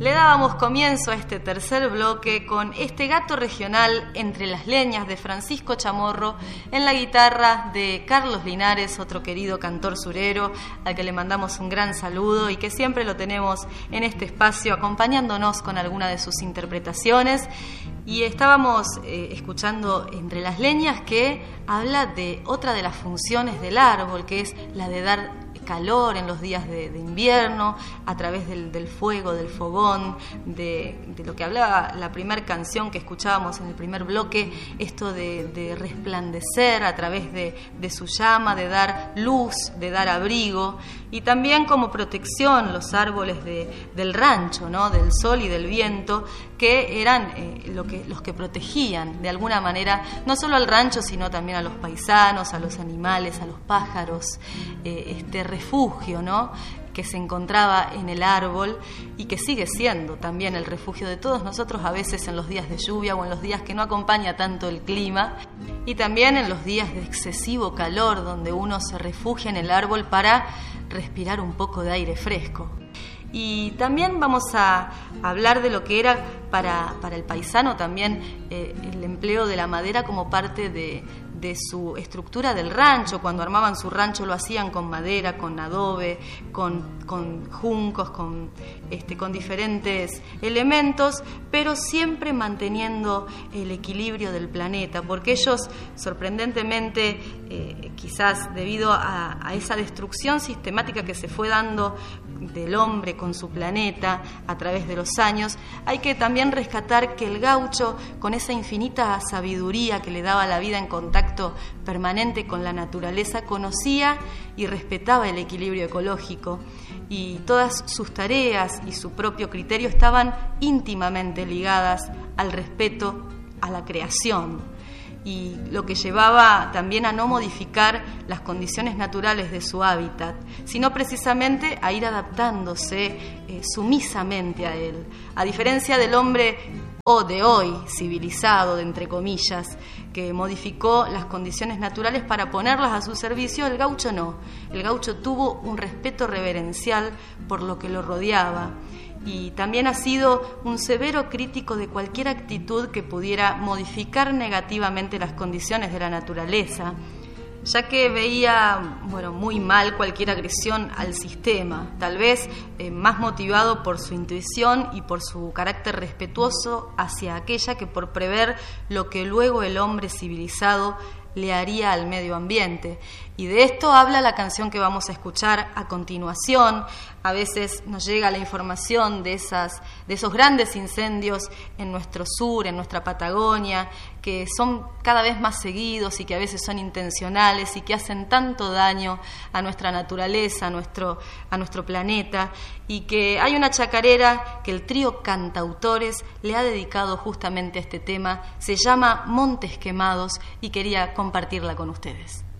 Le dábamos comienzo a este tercer bloque con este gato regional entre las leñas de Francisco Chamorro, en la guitarra de Carlos Linares, otro querido cantor surero, al que le mandamos un gran saludo y que siempre lo tenemos en este espacio acompañándonos con alguna de sus interpretaciones. Y estábamos escuchando Entre las leñas, que habla de otra de las funciones del árbol, que es la de dar calor en los días de invierno a través del fuego, del fogón, de lo que hablaba la primera canción que escuchábamos en el primer bloque, esto de resplandecer a través de su llama, de dar luz, de dar abrigo, y también como protección los árboles del rancho, ¿no? Del sol y del viento, que eran los que protegían de alguna manera no solo al rancho, sino también a los paisanos, a los animales, a los pájaros, este refugio, ¿no?, que se encontraba en el árbol y que sigue siendo también el refugio de todos nosotros, a veces en los días de lluvia o en los días que no acompaña tanto el clima, y también en los días de excesivo calor, donde uno se refugia en el árbol para respirar un poco de aire fresco. Y también vamos a hablar de lo que era para el paisano también el empleo de la madera como parte de su estructura del rancho. Cuando armaban su rancho lo hacían con madera, con adobe, con juncos, con diferentes elementos, pero siempre manteniendo el equilibrio del planeta, porque ellos, sorprendentemente, quizás debido a esa destrucción sistemática que se fue dando del hombre con su planeta a través de los años, hay que también rescatar que el gaucho, con esa infinita sabiduría que le daba la vida en contacto permanente con la naturaleza, conocía y respetaba el equilibrio ecológico, y todas sus tareas y su propio criterio estaban íntimamente ligadas al respeto a la creación, y lo que llevaba también a no modificar las condiciones naturales de su hábitat, sino precisamente a ir adaptándose sumisamente a él. A diferencia del hombre de hoy, civilizado, entre comillas, que modificó las condiciones naturales para ponerlas a su servicio, el gaucho no. El gaucho tuvo un respeto reverencial por lo que lo rodeaba, y también ha sido un severo crítico de cualquier actitud que pudiera modificar negativamente las condiciones de la naturaleza, ya que veía muy mal cualquier agresión al sistema, tal vez más motivado por su intuición y por su carácter respetuoso hacia aquella que por prever lo que luego el hombre civilizado le haría al medio ambiente. Y de esto habla la canción que vamos a escuchar a continuación. A veces nos llega la información de esos grandes incendios en nuestro sur, en nuestra Patagonia, que son cada vez más seguidos y que a veces son intencionales y que hacen tanto daño a nuestra naturaleza, a nuestro planeta, y que hay una chacarera que el trío Cantautores le ha dedicado justamente a este tema. Se llama Montes Quemados y quería compartirla con ustedes.